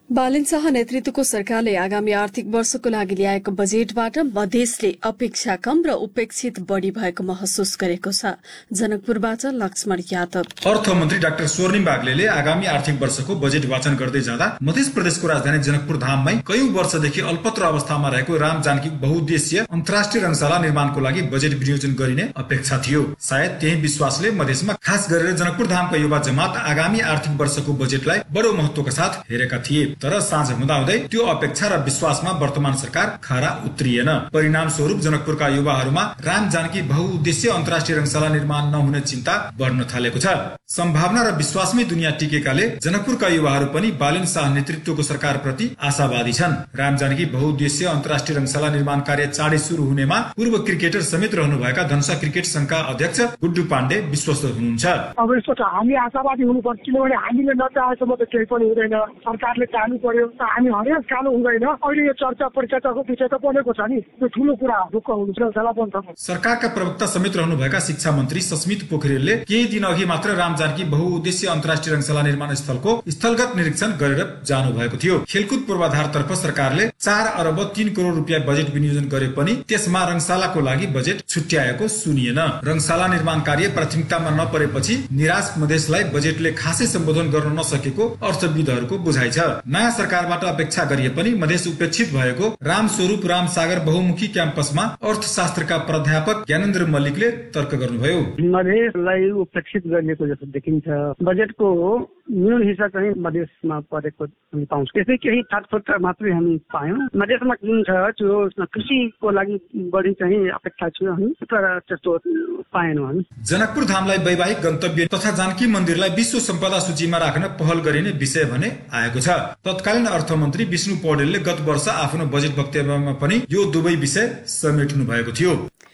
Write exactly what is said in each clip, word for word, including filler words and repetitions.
बालन शाह नेतृत्वको सरकारले आगामी आर्थिक वर्षको लागि ल्याएको बजेटबाट मधेसले अपेक्षा कम र उपेक्षित बढ़ी भएको महसुस गरेको छ। जनकपुरबाट लक्ष्मण यादव। अर्थमन्त्री डाक्टर स्वर्णिम बागलेले आगामी आर्थिक वर्षको बजेट वाचन गर्दै जाँदा मध्य प्रदेशको राजधानी जनकपुर धाममै कयौं वर्षदेखि अल्पत्र अवस्थामा रहेको राम जानकी बहुउद्देश्य अन्तर्राष्ट्रिय रंगशाला निर्माणको लागि बजेट विनियोजन गरिने अपेक्षा थियो। सायद त्यही विश्वासले मधेसमा खास गरेर जनकपुर धामका युवा जमात आगामी आर्थिक वर्षको बजेटलाई बडो महत्वका साथ हेरेका थिए। तर साँझ हुँदाहुँदै त्यो अपेक्षा र विश्वासमा वर्तमान सरकार खरा उत्रिएन। परिणाम स्वरूप जनकपुरका युवाहरूमा राम जानकी बहुउद्देश्य अन्तर्राष्ट्रिय रंगशाला निर्माण नहुने चिन्ता बढ्न थालेको छ। सम्भावना र विश्वासमै दुनियाँ टिकेकाले जनकपुरका युवाहरू पनि बालन शाह नेतृत्वको सरकार प्रति आशावादी छन्। राम जानकी बहुउद्देश्य अन्तर्राष्ट्रिय रंगशाला निर्माण कार्य चाँडै सुरु हुनेमा पूर्व क्रिकेटर समेत रहनुभएका धनुषा क्रिकेट संघका अध्यक्ष गुड्डु पाण्डे विश्वस्त हुनुहुन्छ। अब यसबाट हामी आशावादी हुनुपर्छ, किनभने हामीले नचाहेसम्म त केही पनि हुँदैन। सरकारले चाहनु पर्यो, हामी हरेक चालु हुँदैन। अहिले यो चर्चा परिचर्चाको विषय त बनेको छ नि, त्यो ठुलो कुरा ढुक्क हुन्छ। सरकारका प्रवक्ता समेत रहनुभएका शिक्षा मन्त्री सस्मित पोखरेलले केही दिन अघि मात्र राम जानकी बहुउद्देश्य अन्तर्राष्ट्रिय रंगशाला निर्माण स्थलको स्थलगत निरीक्षण गरेर जानु भएको थियो। खेलकुद पूर्वाधारतर्फ सरकारले चार अरब तीन करोड़ रुपियाँ बजेट विनियोजन गरे पनि त्यसमा रंगशालाको लागि बजेट छुट्याएको सुनिएन। रंगशाला निर्माण कार्य प्राथमिकतामा नपरेपछि निराश मधेसलाई बजेटले खासै सम्बोधन गर्न नसकेको अर्थविदहरूको बुझाइ छ। नयाँ सरकारबाट अपेक्षा गरिए पनि मधेस उपेक्षित भएको राम स्वरूप राम सागर बहुमुखी क्याम्पसमा अर्थशास्त्रका प्राध्यापक ज्ञानेन्द्र मल्लिकले तर्क गर्नुभयो। मधेसलाई उपेक्षित गरिएको जस्तो देखिन्छ। बजेटको न्यून हिस्सा चाहिँ मधेसमा परेको हामी पाउँछौँ। त्यसै केही छाटफुट मात्रै हामी पायौँ। मधेसमा जुन छ त्यो कृषिको लागि बढी चाहिँ अपेक्षा थियो हामी, तर त्यस्तो पाएनौँ हामी। जनकपुर धामलाई वैवाहिक गन्तव्य तथा जानकी मन्दिरलाई विश्व सम्पदा सूचीमा राख्न पहल गरिने विषय भने आएको छ। तत्कालीन अर्थमन्त्री विष्णु पौडेलले गत वर्ष आफ्नो बजेट वक्तव्यमा पनि यो दुवै विषय समेट्नु भएको थियो।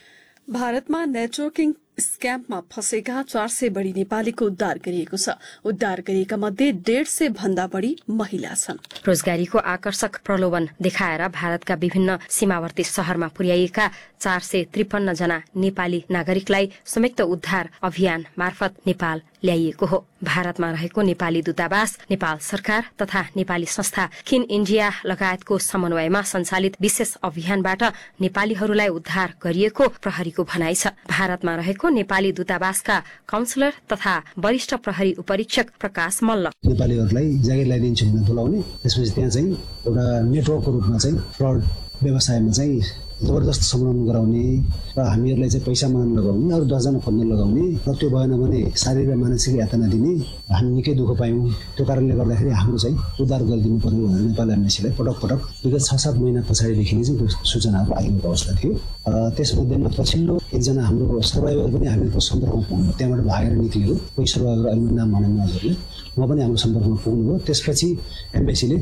भारतमा नेटवर्किङ स्क्याममा फँसेका चार सय बढ़ी नेपालीको उद्धार गरिएको छ। उद्धार गरिएका मध्ये डेढ़ सय भन्दा बढ़ी महिला छन्। रोजगारीको आकर्षक प्रलोभन देखाएर भारतका विभिन्न सीमावर्ती शहरमा पुर्याइएका चार सय त्रिपन्न जना नेपाली नागरिकलाई संयुक्त उद्धार अभियान मार्फत नेपाल ल्याइएको हो। भारतमा रहेको नेपाली दूतावास, नेपाल सरकार तथा नेपाली संस्था खिन इण्डिया लगायतको समन्वयमा सञ्चालित विशेष अभियानबाट नेपालीहरूलाई उद्धार गरिएको प्रहरीको भनाइ छ। भारतमा रहेको नेपाली दूतावासका काउन्सिलर तथा वरिष्ठ प्रहरी उपरीक्षक प्रकाश मल्ल नेपालीहरूलाई जागिर ल्याइदिन्छु भनेर बोलाउने, त्यसपछि त्यहाँ चाहिँ एउटा नेटवर्कको रूपमा चाहिँ फ्रड व्यवसायमा चाहिँ जबरजस्त संलग्न गराउने र हामीहरूलाई चाहिँ पैसा माग्न लगाउने, अरू दसजना खोज्न लगाउने र त्यो भएन भने शारीरिक र मानसिक यातना दिने। हामी निकै दुःख पायौँ। त्यो कारणले गर्दाखेरि हाम्रो चाहिँ उद्धार गरिदिनु पर्यो भनेर नेपाली एमएसीलाई पटक पटक विगत छ सात महिना पछाडिदेखि नै चाहिँ त्यो सूचनाहरू आएको अवस्था थियो। त्यसमध्येमा पछिल्लो एकजना हाम्रो सर्भाइभर पनि हामीहरूको सम्पर्कमा पुग्नु, त्यहाँबाट भागेर निक्लियो। कोही सर्भाइभर अहिले नाम भनेन हजुरले, उहाँ पनि हाम्रो सम्पर्कमा पुग्नुभयो। त्यसपछि एमएसीले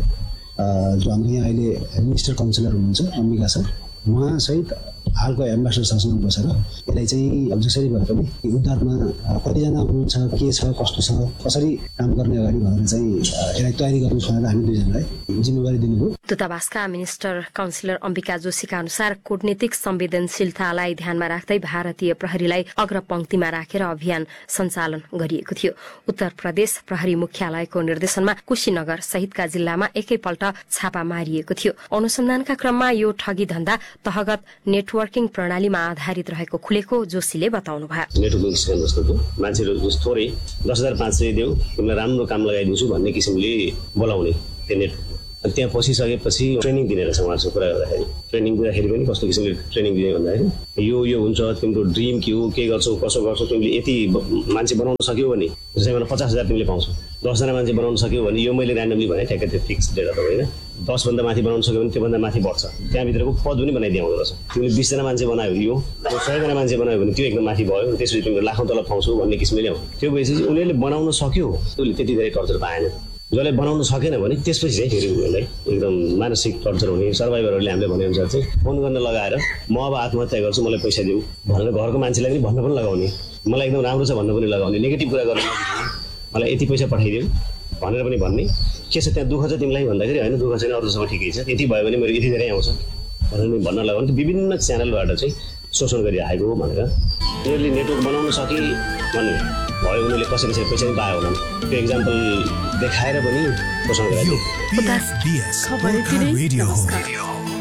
जो हाम्रो यहाँ अहिले मिनिस्टर काउन्सिलर हुनुहुन्छ अम्बिका सर, उहाँ सहित हालको एम्बेसडर शासनमा बसेर यसलाई चाहिँ अब जसरी भए पनि उद्धारमा कतिजना हुनुहुन्छ, के छ, कस्तो छ, कसरी काम गर्ने अगाडि भनेर चाहिँ यसलाई तयारी गर्नु भनेर हामी दुईजनालाई जिम्मेवारी दिनुभयो। दूतावासका मिनिस्टर काउन्सिलर अम्बिका जोशीका अनुसार कूटनीतिक संवेदनशीलतालाई ध्यानमा राख्दै भारतीय प्रहरीलाई अग्रपंक्तिमा राखेर अभियान सञ्चालन गरिएको थियो। उत्तर प्रदेश प्रहरी मुख्यालयको निर्देशनमा कुशीनगर सहितका जिल्लामा एकैपल्ट छापा मारिएको थियो। अनुसन्धानका क्रममा यो ठगी धन्दा तहगत नेटवर्किङ प्रणालीमा आधारित रहेको खुलेको जोशीले बताउनु भयो। नेटवर्किङ स्क्याम जस्तो मान्छेहरू थोरै दस हजार पाँच सय देऊ, तिमीलाई राम्रो काम लगाइदिन्छु भन्ने किसिमले बोलाउने त्यो नेट। त्यहाँ पसिसकेपछि ट्रेनिङ दिने रहेछ उहाँहरूको कुरा गर्दाखेरि। ट्रेनिङ दिँदाखेरि पनि कस्तो किसिमले ट्रेनिङ दिने भन्दाखेरि यो यो हुन्छ, तिम्रो ड्रिम के हो, के गर्छौ, कसो गर्छौ, तिमीले यति मान्छे बनाउन सक्यौ भने जस्तै मलाई पचास हजार तिमीले पाउँछौ। दसजना मान्छे बनाउन सक्यो भने यो मैले ऱ्यान्डमली भने ठ्याक्कै त्यो फिक्स डेटा त होइन। दसभन्दा माथि बनाउन सक्यो भने त्योभन्दा माथि बढ्छ। त्यहाँभित्रको पद पनि बनाइदिए हुँदो रहेछ। तिमीले बिसजना मान्छे बनायो यो, सयजना मान्छे बनायो भने त्यो एकदम माथि भयो, त्यसपछि तिमीले लाखौँ तलब पाउँछौ भन्ने किसिमले ल्याउ। त्यो भएपछि उनीहरूले बनाउन सक्यो, उसले त्यति धेरै टर्चर पाएन। जसले बनाउन सकेन भने त्यसपछि चाहिँ फेरि उनीहरूलाई एकदम मानसिक टर्चर हुने। सर्भाइभरहरूले हामीले भनेअनुसार चाहिँ फोन गर्न लगाएर म अब आत्महत्या गर्छु, मलाई पैसा दिऊ भनेर घरको मान्छेलाई पनि भन्न पनि लगाउने, मलाई एकदम राम्रो छ भन्न पनि लगाउने, नेगेटिभ कुरा गर्नु, मलाई यति पैसा पठाइदिऊ भनेर पनि भन्ने। के छ त्यहाँ दुःख छ तिमीलाई भन्दाखेरि होइन दुःख छैन, अरू सबै ठिकै छ, यति भयो भने मेरो यति धेरै आउँछ भनेर पनि भन्न लगाउने। विभिन्न च्यानलबाट चाहिँ शोषण गरिराखेको हो भनेर उनीहरूले नेटवर्क बनाउन सके भन्ने भयो उनीहरूले कसै कसै पैसा पनि पायो होला त्यो इक्जाम्पल देखाएर पनि पोषण गराइदियो। खबर